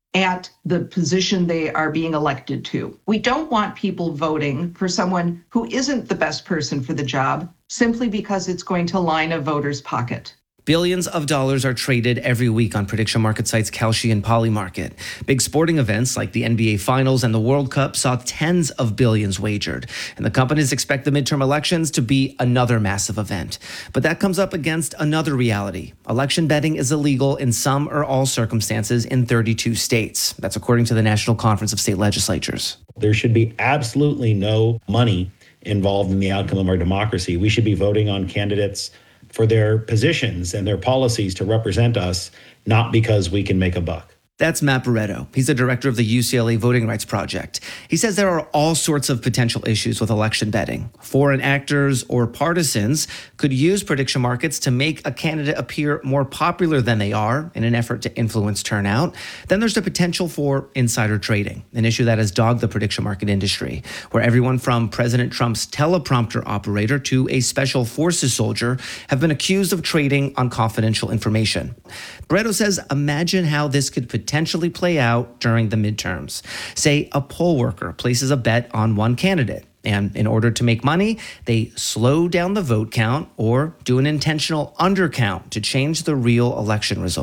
at the position they are being elected to. We don't want people voting for someone who isn't the best person for the job simply because it's going to line a voter's pocket. Billions of dollars are traded every week on prediction market sites Kalshi and Polymarket. Big sporting events like the N B A Finals and the World Cup saw tens of billions wagered, and the companies expect the midterm elections to be another massive event. But that comes up against another reality. Election betting is illegal in some or all circumstances in thirty-two states. That's according to the National Conference of State Legislatures. There should be absolutely no money involved in the outcome of our democracy. We should be voting on candidates for their positions and their policies to represent us, not because we can make a buck. That's Matt Barretto. He's the director of the U C L A Voting Rights Project. He says there are all sorts of potential issues with election betting. Foreign actors or partisans could use prediction markets to make a candidate appear more popular than they are in an effort to influence turnout. Then there's the potential for insider trading, an issue that has dogged the prediction market industry, where everyone from President Trump's teleprompter operator to a special forces soldier have been accused of trading on confidential information. Barretto says, imagine how this could potentially potentially play out during the midterms. Say a poll worker places a bet on one candidate, and in order to make money, they slow down the vote count or do an intentional undercount to change the real election result.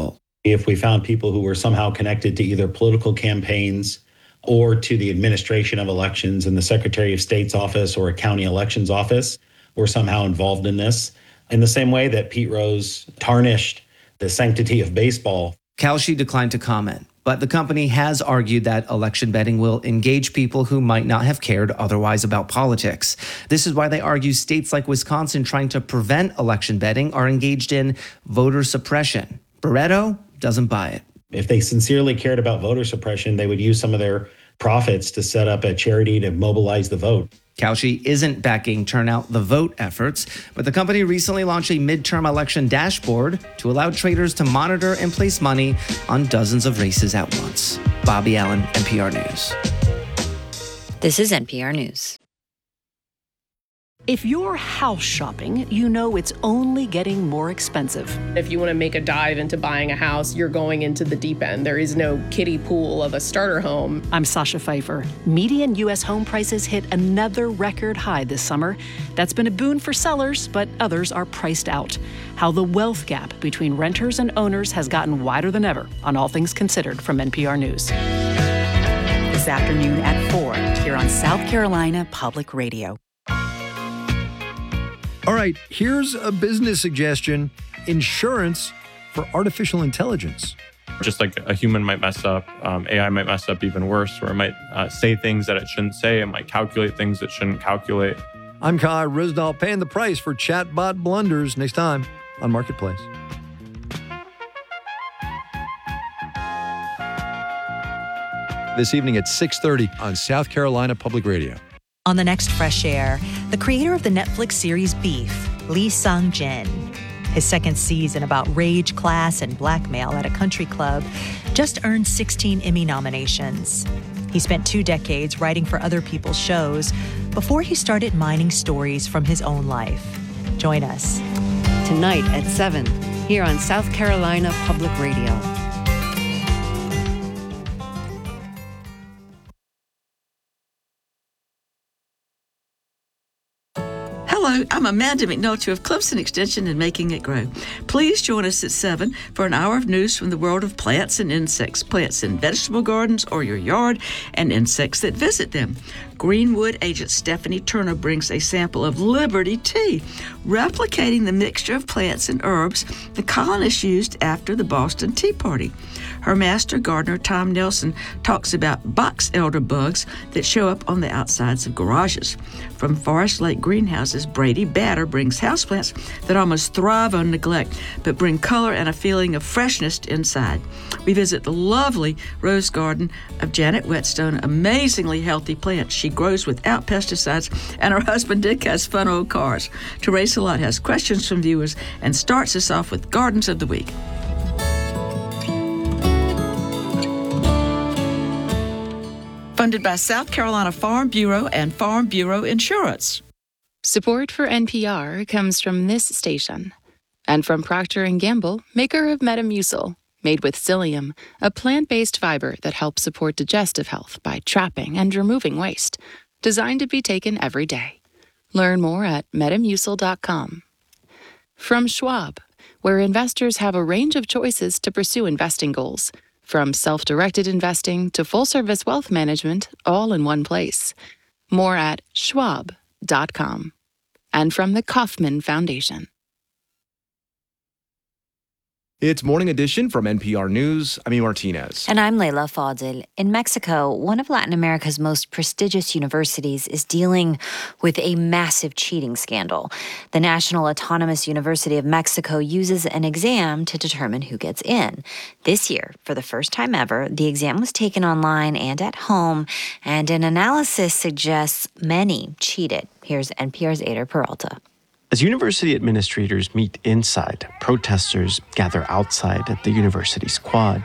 If we found people who were somehow connected to either political campaigns or to the administration of elections in the Secretary of State's office or a county elections office were somehow involved in this, in the same way that Pete Rose tarnished the sanctity of baseball. Kalshi declined to comment, but the company has argued that election betting will engage people who might not have cared otherwise about politics. This is why they argue states like Wisconsin trying to prevent election betting are engaged in voter suppression. Barreto doesn't buy it. If they sincerely cared about voter suppression, they would use some of their profits to set up a charity to mobilize the vote. Kalshi isn't backing Turnout the Vote efforts, but the company recently launched a midterm election dashboard to allow traders to monitor and place money on dozens of races at once. Bobby Allen, N P R News. This is N P R News. If you're house shopping, you know it's only getting more expensive. If you want to make a dive into buying a house, you're going into the deep end. There is no kiddie pool of a starter home. I'm Sasha Pfeiffer. Median U S home prices hit another record high this summer. That's been a boon for sellers, but others are priced out. How the wealth gap between renters and owners has gotten wider than ever on All Things Considered from N P R News. This afternoon at four here on South Carolina Public Radio. All right, here's a business suggestion: insurance for artificial intelligence. Just like a human might mess up, um, A I might mess up even worse, or it might uh, say things that it shouldn't say. It might calculate things it shouldn't calculate. I'm Kai Risdall, paying the price for chatbot blunders next time on Marketplace. This evening at six thirty on South Carolina Public Radio. On the next Fresh Air, the creator of the Netflix series Beef, Lee Sung-jin. His second season about rage, class, and blackmail at a country club just earned sixteen Emmy nominations. He spent two decades writing for other people's shows before he started mining stories from his own life. Join us. Tonight at seven, here on South Carolina Public Radio. Hello, I'm Amanda McNulty of Clemson Extension and Making It Grow. Please join us at seven for an hour of news from the world of plants and insects, plants in vegetable gardens or your yard, and insects that visit them. Greenwood agent Stephanie Turner brings a sample of Liberty tea, replicating the mixture of plants and herbs the colonists used after the Boston Tea Party. Her master gardener, Tom Nelson, talks about box elder bugs that show up on the outsides of garages. From Forest Lake Greenhouses, Brady Batter brings houseplants that almost thrive on neglect, but bring color and a feeling of freshness inside. We visit the lovely rose garden of Janet Whetstone, amazingly healthy plants she grows without pesticides, and her husband Dick has fun old cars. Teresa Lott has questions from viewers and starts us off with Gardens of the Week. Funded by South Carolina Farm Bureau and Farm Bureau Insurance. Support for N P R comes from this station and from Procter and Gamble, maker of Metamucil, made with psyllium, a plant-based fiber that helps support digestive health by trapping and removing waste, designed to be taken every day. Learn more at metamucil dot com. From Schwab, where investors have a range of choices to pursue investing goals, from self-directed investing to full-service wealth management, all in one place. More at schwab dot com. And from the Kauffman Foundation. It's Morning Edition from N P R News. I'm E. Martinez. And I'm Leila Fadil. In Mexico, one of Latin America's most prestigious universities is dealing with a massive cheating scandal. The National Autonomous University of Mexico uses an exam to determine who gets in. This year, for the first time ever, the exam was taken online and at home, and an analysis suggests many cheated. Here's N P R's Ader Peralta. As university administrators meet inside, protesters gather outside at the university's quad.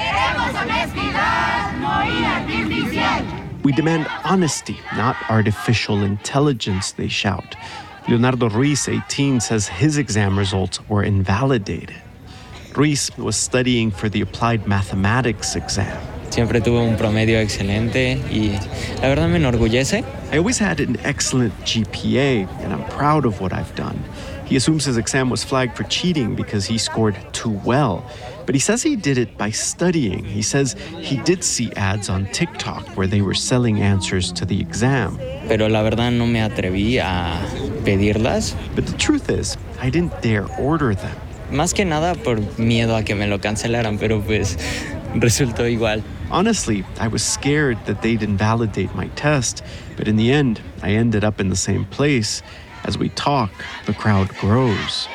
We demand honesty, not artificial intelligence, they shout. Leonardo Ruiz, eighteen, says his exam results were invalidated. Ruiz was studying for the applied mathematics exam. Siempre tuve un promedio excelente y la verdad me enorgullece. I always had an excellent G P A, and I'm proud of what I've done. He assumes his exam was flagged for cheating because he scored too well. But he says he did it by studying. He says he did see ads on TikTok where they were selling answers to the exam. Pero la verdad no me atreví a pedirlas. But the truth is, I didn't dare order them. Más que nada por miedo a que me lo cancelaran, pero pues resultó igual. Honestly, I was scared that they'd invalidate my test, but in the end, I ended up in the same place. As we talk, the crowd grows.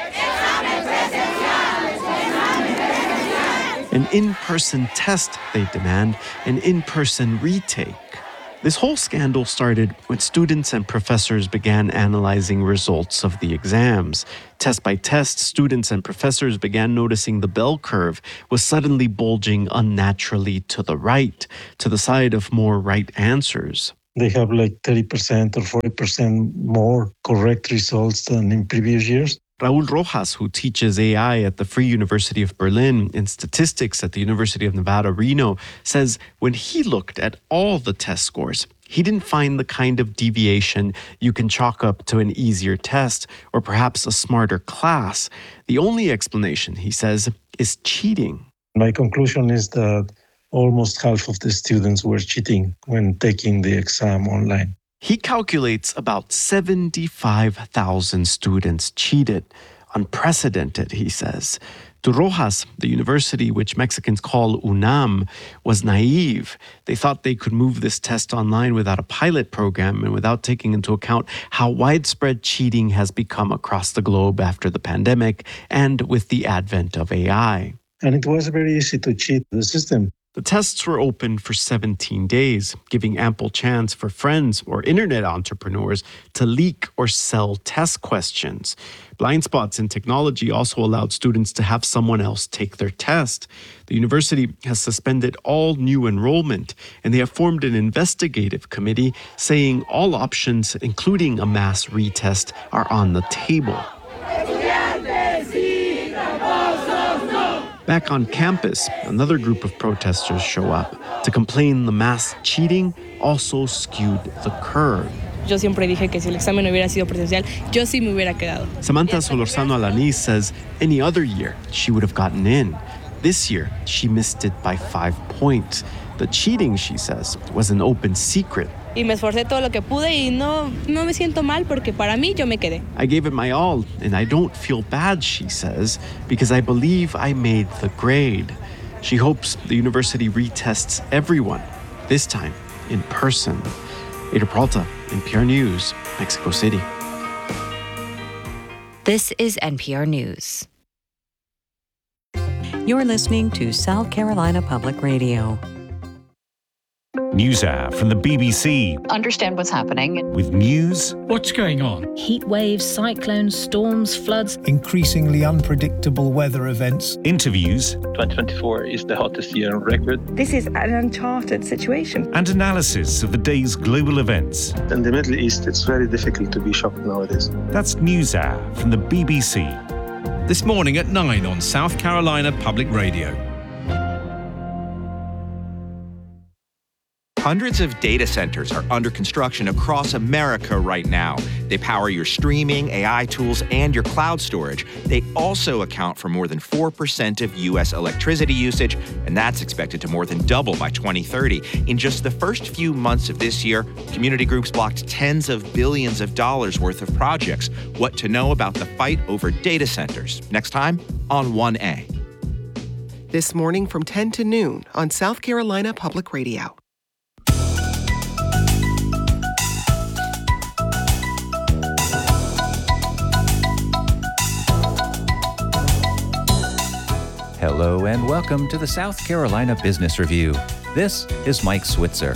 An in-person test, they demand, an in-person retake. This whole scandal started when students and professors began analyzing results of the exams. Test by test, students and professors began noticing the bell curve was suddenly bulging unnaturally to the right, to the side of more right answers. They have like thirty percent or forty percent more correct results than in previous years. Raul Rojas, who teaches A I at the Free University of Berlin and statistics at the University of Nevada, Reno, says when he looked at all the test scores, he didn't find the kind of deviation you can chalk up to an easier test or perhaps a smarter class. The only explanation, he says, is cheating. My conclusion is that almost half of the students were cheating when taking the exam online. He calculates about seventy-five thousand students cheated. Unprecedented, he says. To Rojas, the university, which Mexicans call UNAM, was naive. They thought they could move this test online without a pilot program and without taking into account how widespread cheating has become across the globe after the pandemic and with the advent of A I. And it was very easy to cheat the system. The tests were open for seventeen days, giving ample chance for friends or internet entrepreneurs to leak or sell test questions. Blind spots in technology also allowed students to have someone else take their test. The university has suspended all new enrollment, and they have formed an investigative committee saying all options, including a mass retest, are on the table. Back on campus, another group of protesters show up to complain the mass cheating also skewed the curve. Yo siempre dije que si el examen hubiera sido presencial, yo sí me hubiera quedado. Samantha Solorzano Alaniz says any other year she would have gotten in. This year, she missed it by five points. The cheating, she says, was an open secret. Y me esforcé todo lo que pude y no, no me siento mal porque para mí yo me quedé. I gave it my all, and I don't feel bad, she says, because I believe I made the grade. She hopes the university retests everyone, this time in person. Ada Peralta, N P R News, Mexico City. This is N P R News. You're listening to South Carolina Public Radio. News Hour from the B B C. Understand what's happening. With news. What's going on? Heat waves, cyclones, storms, floods. Increasingly unpredictable weather events. Interviews. twenty twenty-four is the hottest year on record. This is an uncharted situation. And analysis of the day's global events. In the Middle East, it's very difficult to be shocked nowadays. That's News Hour from the B B C. This morning at nine on South Carolina Public Radio. Hundreds of data centers are under construction across America right now. They power your streaming, A I tools, and your cloud storage. They also account for more than four percent of U S electricity usage, and that's expected to more than double by twenty thirty. In just the first few months of this year, community groups blocked tens of billions of dollars worth of projects. What to know about the fight over data centers? Next time on one A. This morning from ten to noon on South Carolina Public Radio. Hello and welcome to the South Carolina Business Review. This is Mike Switzer.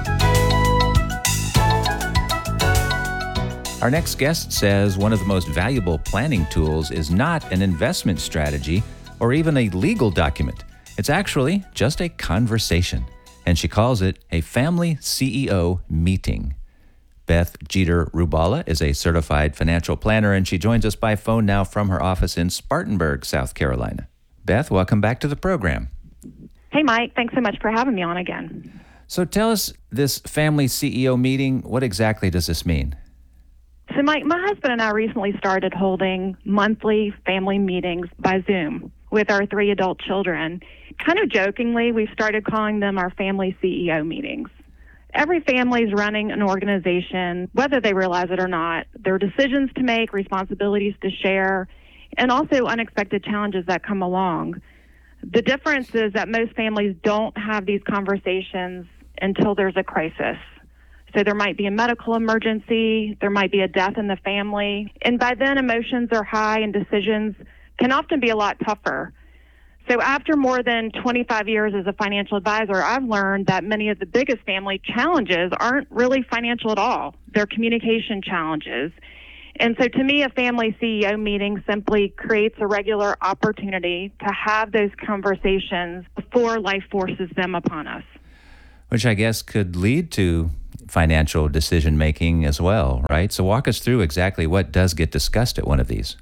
Our next guest says one of the most valuable planning tools is not an investment strategy or even a legal document. It's actually just a conversation, and she calls it a family C E O meeting. Beth Jeter Rubala is a certified financial planner, and she joins us by phone now from her office in Spartanburg, South Carolina. Beth, welcome back to the program. Hey, Mike. Thanks so much for having me on again. So tell us, this family C E O meeting, what exactly does this mean? So, Mike, my husband and I recently started holding monthly family meetings by Zoom. with our three adult children. Kind of jokingly, we've started calling them our family C E O meetings. Every family is running an organization, whether they realize it or not. There are decisions to make, responsibilities to share, and also unexpected challenges that come along. The difference is that most families don't have these conversations until there's a crisis. So there might be a medical emergency, there might be a death in the family, and by then emotions are high and decisions can often be a lot tougher. So after more than twenty-five years as a financial advisor, I've learned that many of the biggest family challenges aren't really financial at all. They're communication challenges. And so to me, a family C E O meeting simply creates a regular opportunity to have those conversations before life forces them upon us. Which I guess could lead to financial decision making as well, right? So walk us through exactly what does get discussed at one of these.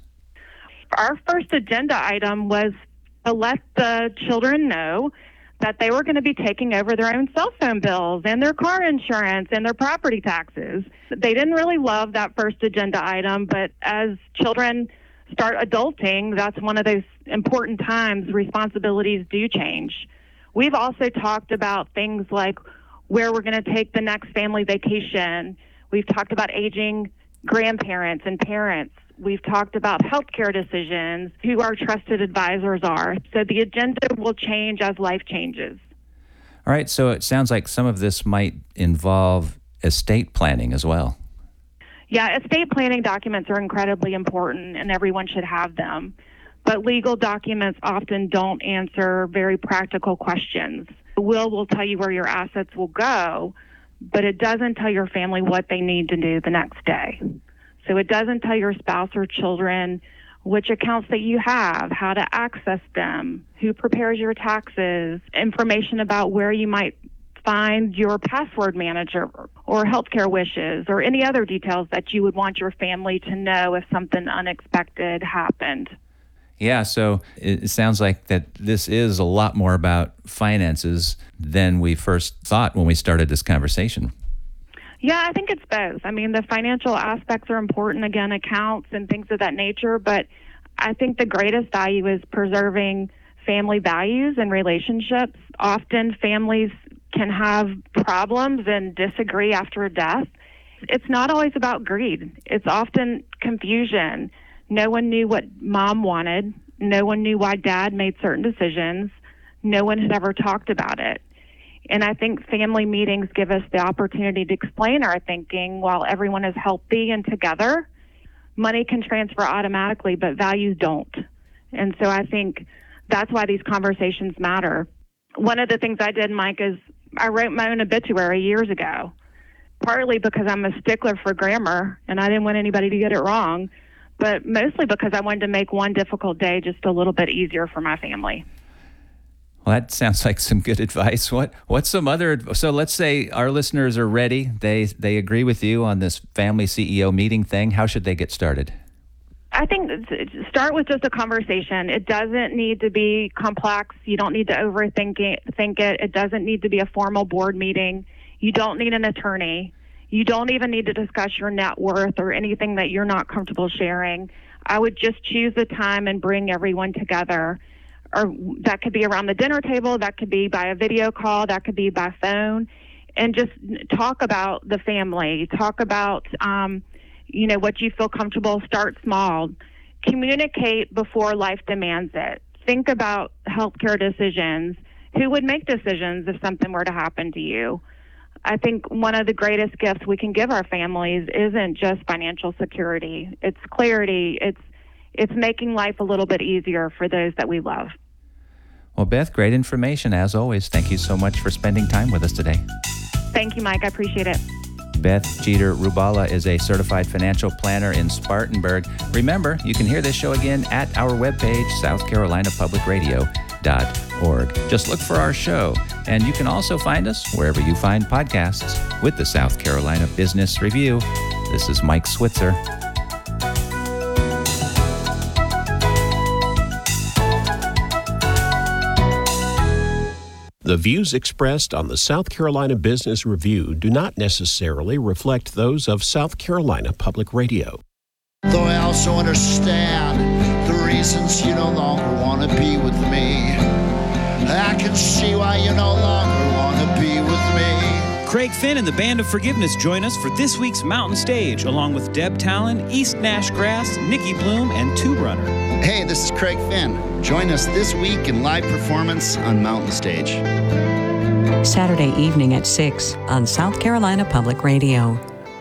Our first agenda item was to let the children know that they were going to be taking over their own cell phone bills and their car insurance and their property taxes. They didn't really love that first agenda item, but as children start adulting, that's one of those important times responsibilities do change. We've also talked about things like where we're going to take the next family vacation. We've talked about aging grandparents and parents. We've talked about healthcare decisions, who our trusted advisors are. So the agenda will change as life changes. All right, so it sounds like some of this might involve estate planning as well. Yeah, estate planning documents are incredibly important, and everyone should have them. But legal documents often don't answer very practical questions. The will will tell you where your assets will go, but it doesn't tell your family what they need to do the next day. So it doesn't tell your spouse or children which accounts that you have, how to access them, who prepares your taxes, information about where you might find your password manager or healthcare wishes or any other details that you would want your family to know if something unexpected happened. Yeah, so it sounds like that this is a lot more about finances than we first thought when we started this conversation. Yeah, I think it's both. I mean, the financial aspects are important, again, accounts and things of that nature, but I think the greatest value is preserving family values and relationships. Often families can have problems and disagree after a death. It's not always about greed. It's often confusion. No one knew what mom wanted. No one knew why dad made certain decisions. No one had ever talked about it. And I think family meetings give us the opportunity to explain our thinking while everyone is healthy and together. Money can transfer automatically, but values don't. And so I think that's why these conversations matter. One of the things I did, Mike, is I wrote my own obituary years ago, partly because I'm a stickler for grammar and I didn't want anybody to get it wrong, but mostly because I wanted to make one difficult day just a little bit easier for my family. Well, that sounds like some good advice. What what's some other, so let's say our listeners are ready. They they agree with you on this family C E O meeting thing. How should they get started? I think start with just a conversation. It doesn't need to be complex. You don't need to overthink it. Think it. It doesn't need to be a formal board meeting. You don't need an attorney. You don't even need to discuss your net worth or anything that you're not comfortable sharing. I would just choose a time and bring everyone together. Or that could be around the dinner table, that could be by a video call, that could be by phone, and just talk about the family, talk about, um, you know, what you feel comfortable. Start small. Communicate before life demands it. Think about healthcare decisions. Who would make decisions if something were to happen to you? I think one of the greatest gifts we can give our families isn't just financial security. It's clarity. It's it's making life a little bit easier for those that we love. Well, Beth, great information as always. Thank you so much for spending time with us today. Thank you, Mike. I appreciate it. Beth Jeter Rubala is a certified financial planner in Spartanburg. Remember, you can hear this show again at our webpage, south carolina public radio dot org. Just look for our show. And you can also find us wherever you find podcasts with the South Carolina Business Review. This is Mike Switzer. The views expressed on the South Carolina Business Review do not necessarily reflect those of South Carolina Public Radio. Though I also understand the reasons you no longer want to be with me. I can see why you no longer want to be with me. Craig Finn and the Band of Forgiveness join us for this week's Mountain Stage, along with Deb Talon, East Nash Grass, Nikki Bloom, and Tube Runner. Hey, this is Craig Finn. Join us this week in live performance on Mountain Stage. Saturday evening at six on South Carolina Public Radio.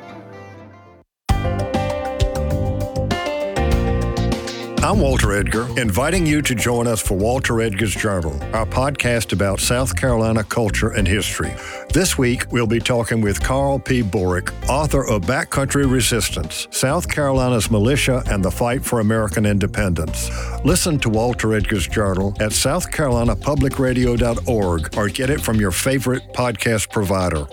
I'm Walter Edgar, inviting you to join us for Walter Edgar's Journal, our podcast about South Carolina culture and history. This week, we'll be talking with Carl P. Borick, author of Backcountry Resistance, South Carolina's Militia and the Fight for American Independence. Listen to Walter Edgar's Journal at south carolina public radio dot org or get it from your favorite podcast provider.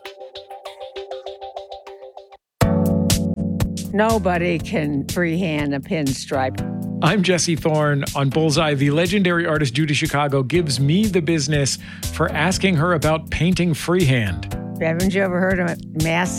Nobody can freehand a pinstripe. I'm Jesse Thorne. On Bullseye, the legendary artist Judy Chicago gives me the business for asking her about painting freehand. Haven't you ever heard of mass